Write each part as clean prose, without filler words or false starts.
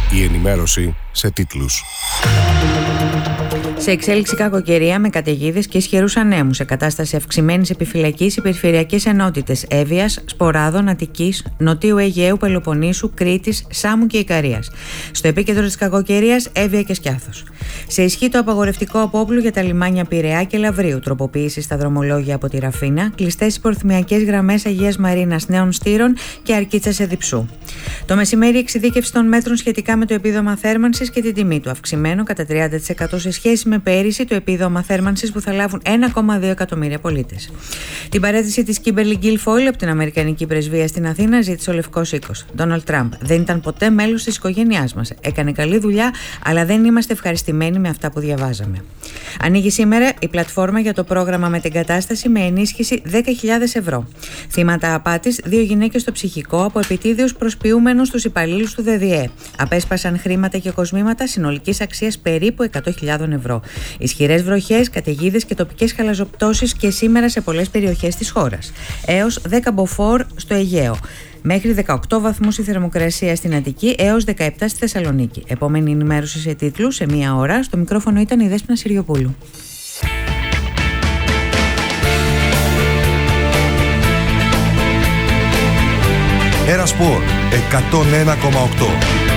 Η ενημέρωση σε τίτλους. Σε εξέλιξη κακοκαιρία με καταιγίδες και ισχυρούς ανέμους. Σε κατάσταση αυξημένης επιφυλακής οι περιφερειακές ενότητες Εύβοιας, Σποράδων, Αττικής, Νοτίου Αιγαίου, Πελοποννήσου, Κρήτης, Σάμου και Ικαρίας. Στο επίκεντρο της κακοκαιρίας Εύβοια και Σκιάθος. Σε ισχύ το απαγορευτικό απόπλου για τα λιμάνια Πειραιά και Λαβρίου. Τροποποίηση στα δρομολόγια από τη Ραφίνα. Κλειστές υπορθυμιακές γραμμές Αγίας Μαρίνας, Νέων Στήρων και Αρκίτσας Εδιψού. Το μεσημέρι εξειδίκευση των μέτρων σχετικά με το επίδομα θέρμανσης και την τιμή του. Αυξημένο κατά 30% σε σχέση με πέρυσι το επίδομα θέρμανσης που θα λάβουν 1,2 εκατομμύρια πολίτες. Την παρέτηση της Κίμπερλι Γκίλφοιλ από την Αμερικανική πρεσβεία στην Αθήνα ζήτησε ο Λευκός Οίκος. Ντόναλντ Τραμπ: δεν ήταν ποτέ μέλος της οικογένειάς μας. Έκανε καλή δουλειά, αλλά δεν είμαστε ευχαριστημένοι με αυτά που διαβάζαμε. Ανοίγει σήμερα η πλατφόρμα για το πρόγραμμα μετεγκατάσταση με ενίσχυση 10.000 ευρώ. Θύματα απάτης, 2 γυναίκες στο ψυχικό από επιτίδιους προσποιούμενους στους υπαλλήλους του ΔΔΕ. Απέσπασαν χρήματα και κοσμήματα συνολικής αξίας περίπου 100.000 ευρώ. Ισχυρές βροχές, καταιγίδες και τοπικές χαλαζοπτώσεις και σήμερα σε πολλές περιοχές της χώρας. Έως 10 μποφόρ στο Αιγαίο. Μέχρι 18 βαθμούς η θερμοκρασία στην Αττική, έως 17 στη Θεσσαλονίκη. Επόμενη ενημέρωση σε τίτλους σε 1 ώρα. Στο μικρόφωνο ήταν η Δέσποινα Συριοπούλου. Ένα Σπορ 101,8.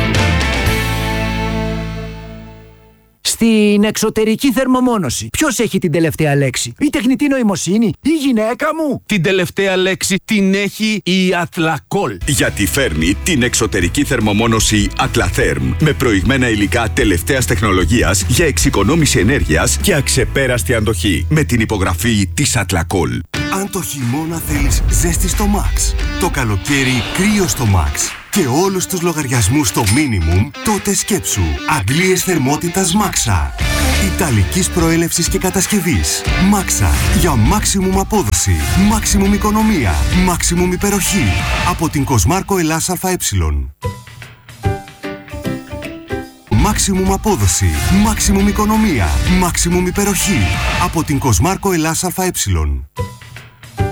Στην εξωτερική θερμομόνωση, ποιος έχει την τελευταία λέξη? Η τεχνητή νοημοσύνη, η γυναίκα μου? Την τελευταία λέξη την έχει η Atlacool. Γιατί φέρνει την εξωτερική θερμομόνωση Atlatherm με προηγμένα υλικά τελευταίας τεχνολογίας για εξοικονόμηση ενέργειας και αξεπέραστη αντοχή. Με την υπογραφή της Atlacool. Αν το χειμώνα θέλεις ζέστη στο Max, το καλοκαίρι κρύο στο Max και όλους τους λογαριασμούς στο minimum, τότε σκέψου αντλίες θερμότητας Maxa. Ιταλικής προέλευσης και κατασκευής. Maxa για maximum απόδοση, maximum οικονομία, maximum υπεροχή. Από την Κοσμάρκο Ελλάς ΑΕ. Maximum απόδοση, maximum οικονομία, maximum υπεροχή. Από την Κοσμάρκο Ελλάς ΑΕ.